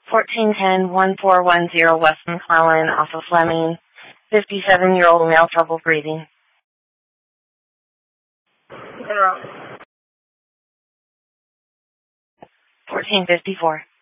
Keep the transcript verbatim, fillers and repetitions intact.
fourteen ten, one four one zero West McClellan off of Fleming. fifty-seven-year-old male, trouble breathing. Girl. fourteen fifty-four.